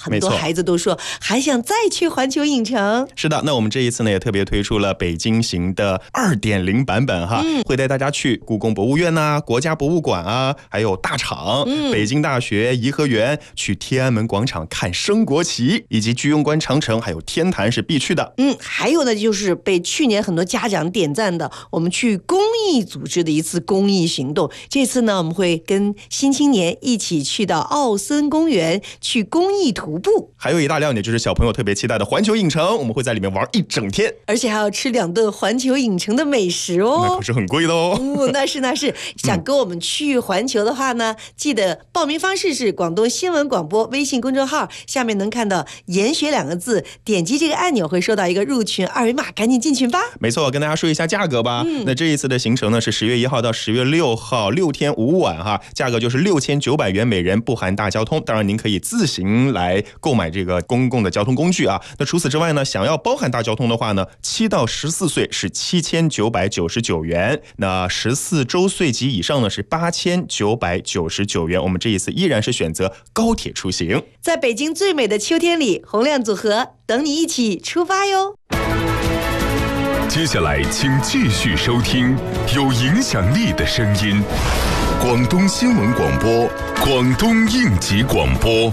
很多孩子都说还想再去环球影城。 是的，那我们这一次呢也特别推出了北京行的 2.0 版本哈，会带大家去故宫博物院啊、国家博物馆啊，还有大厂、北京大学、颐和园，去天安门广场看升国旗，以及居庸关长城，还有天坛是必去的。 还有呢就是被去年很多家长点赞的，我们去公益组织的一次公益行动。这次呢我们会跟新青年一起去到奥森公园去公益徒步， 还有一大亮点就是小朋友特别期待的环球影城，我们会在里面玩一整天， 而且还要吃2顿环球影城的美食哦。 那可是很贵的哦。 那是想跟我们去环球的话呢，记得报名方式是广东新闻广播微信公众号，下面能看到研学2个字，点击这个按钮会收到一个入群2维码，赶紧进群吧。 没错，跟大家说一下价格吧。那这一次的行程呢是10月1号到10月6号，6天5晚哈，价格就是6900元每人，不含大交通。当然您可以自行来购买这个公共的交通工具啊。那除此之外呢，想要包含大交通的话呢，7到14岁是7999元，那14周岁及以上呢是8999元。我们这一次依然是选择高铁出行， 在北京最美的秋天里，洪亮组合等你一起出发哟。 接下来请继续收听有影响力的声音，广东新闻广播，广东应急广播。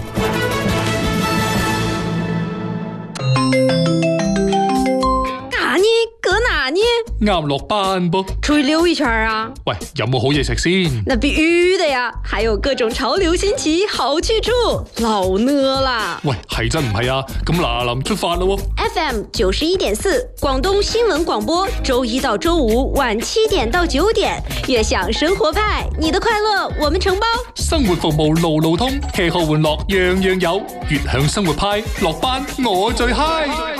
啱落班噃， 出去溜一圈啊！ 喂，有冇好嘢食先？ 那必须的呀，还有各种潮流新奇好去处，老呢啦！ 喂，係真唔係啊？咁嗱臨出發咯 ！FM 91.4，廣東新聞廣播，周一到周五晚7點到9點，悅享生活派，你的快樂我們承包。 生活服務路路通，吃喝玩樂樣樣有，悅享生活派，落班我最嗨。